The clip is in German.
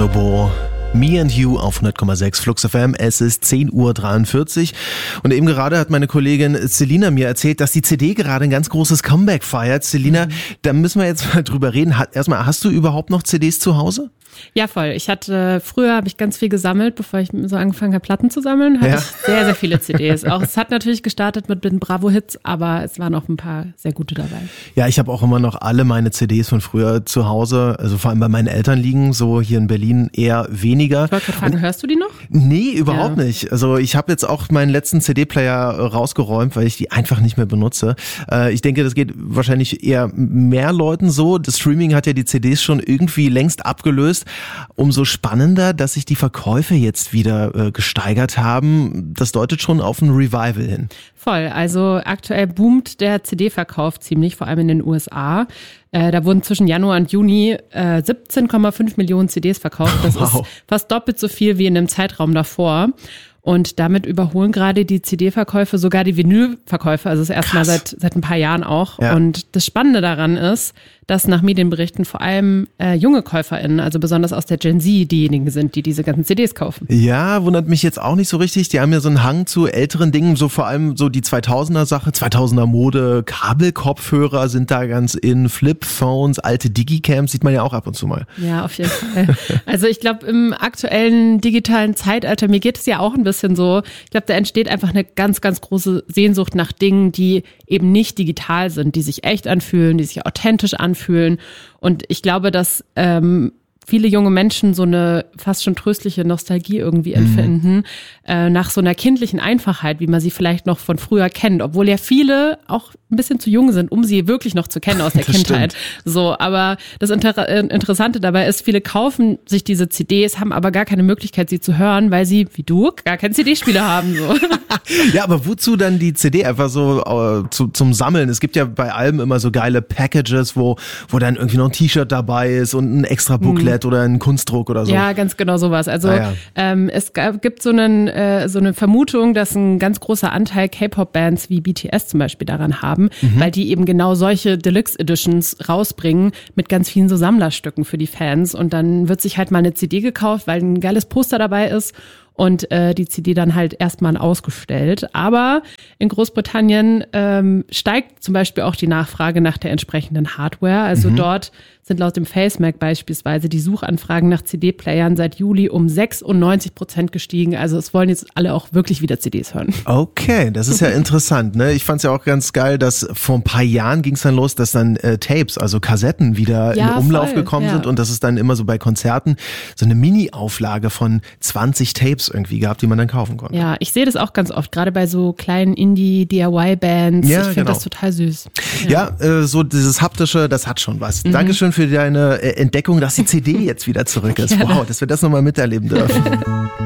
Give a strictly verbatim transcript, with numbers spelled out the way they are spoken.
Bonobo. Me and You auf hundert Komma sechs Flux F M. Es ist zehn Uhr dreiundvierzig und eben gerade hat meine Kollegin Selina mir erzählt, dass die C D gerade ein ganz großes Comeback feiert. Selina, mhm. da müssen wir jetzt mal drüber reden. Erstmal, hast du überhaupt noch C Ds zu Hause? Ja, voll. Ich hatte, früher habe ich ganz viel gesammelt, bevor ich so angefangen habe, Platten zu sammeln, hatte ja. ich sehr, sehr viele C Ds. Auch es hat natürlich gestartet mit den Bravo-Hits, aber es waren auch ein paar sehr gute dabei. Ja, ich habe auch immer noch alle meine C Ds von früher zu Hause, also vor allem bei meinen Eltern liegen, so hier in Berlin eher weniger. Ich wollte gerade fragen, hörst du die noch? Nee, überhaupt ja. nicht. Also ich habe jetzt auch meinen letzten C D-Player rausgeräumt, weil ich die einfach nicht mehr benutze. Ich denke, das geht wahrscheinlich eher mehr Leuten so. Das Streaming hat ja die C Ds schon irgendwie längst abgelöst. Umso spannender, dass sich die Verkäufe jetzt wieder äh, gesteigert haben. Das deutet schon auf ein Revival hin. Voll. Also aktuell boomt der C D-Verkauf ziemlich, vor allem in den U S A. Äh, da wurden zwischen Januar und Juni äh, siebzehn Komma fünf Millionen C Ds verkauft. Das wow. ist fast doppelt so viel wie in dem Zeitraum davor. Und damit überholen gerade die C D-Verkäufe sogar die Vinyl-Verkäufe. Also das erste Mal seit, seit ein paar Jahren auch. Ja. Und das Spannende daran ist, dass nach Medienberichten vor allem äh, junge KäuferInnen, also besonders aus der Gen Z, diejenigen sind, die diese ganzen C Ds kaufen. Ja, wundert mich jetzt auch nicht so richtig. Die haben ja so einen Hang zu älteren Dingen, so vor allem so die zweitausender-Sache, zweitausender-Mode, Kabelkopfhörer sind da ganz in, Flipphones, alte Digicams sieht man ja auch ab und zu mal. Ja, auf jeden Fall. Also ich glaube, im aktuellen digitalen Zeitalter, mir geht es ja auch ein bisschen so, ich glaube, da entsteht einfach eine ganz, ganz große Sehnsucht nach Dingen, die eben nicht digital sind, die sich echt anfühlen, die sich authentisch anfühlen. Und ich glaube, dass ähm, viele junge Menschen so eine fast schon tröstliche Nostalgie irgendwie empfinden, mhm. äh, nach so einer kindlichen Einfachheit, wie man sie vielleicht noch von früher kennt, obwohl ja viele auch ein bisschen zu jung sind, um sie wirklich noch zu kennen aus der das Kindheit. Stimmt. So, aber das Inter- Interessante dabei ist, viele kaufen sich diese C Ds, haben aber gar keine Möglichkeit, sie zu hören, weil sie, wie du, gar keinen C D-Spieler haben. So. Ja, aber wozu dann die C D einfach so äh, zu, zum Sammeln? Es gibt ja bei Alben immer so geile Packages, wo wo dann irgendwie noch ein T-Shirt dabei ist und ein extra Booklet hm. oder ein Kunstdruck oder so. Ja, ganz genau sowas. Also ah, ja. ähm, es gab, gibt so, einen, äh, so eine Vermutung, dass ein ganz großer Anteil K-Pop-Bands wie B T S zum Beispiel daran haben, mhm. weil die eben genau solche Deluxe-Editions rausbringen mit ganz vielen so Sammlerstücken für die Fans. Und dann wird sich halt mal eine C D gekauft, weil ein geiles Poster dabei ist. Und äh, die C D dann halt erstmal ausgestellt. Aber in Großbritannien ähm, steigt zum Beispiel auch die Nachfrage nach der entsprechenden Hardware. Also mhm. dort sind laut dem FaceMac beispielsweise die Suchanfragen nach C D-Playern seit Juli um sechsundneunzig Prozent gestiegen. Also es wollen jetzt alle auch wirklich wieder C Ds hören. Okay, das ist ja interessant. Ne? Ich fand es ja auch ganz geil, dass vor ein paar Jahren ging es dann los, dass dann äh, Tapes, also Kassetten wieder ja, in Umlauf voll, gekommen ja. sind und dass es dann immer so bei Konzerten so eine Mini-Auflage von zwanzig Tapes irgendwie gab, die man dann kaufen konnte. Ja, ich sehe das auch ganz oft, gerade bei so kleinen Indie-D I Y-Bands. Ja, ich finde genau. das total süß. Ja, ja äh, so dieses haptische, das hat schon was. Mhm. Dankeschön für deine Entdeckung, dass die C D jetzt wieder zurück ist. Wow, dass wir das nochmal miterleben dürfen.